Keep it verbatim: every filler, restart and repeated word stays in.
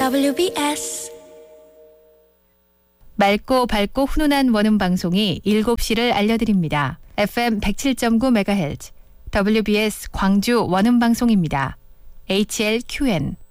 더블유비에스 맑고 밝고 훈훈한 원음 방송이 일곱 시를 알려드립니다. 에프엠 백칠 점 구 메가헤르츠 더블유비에스 광주 원음 방송입니다. 에이치엘큐엔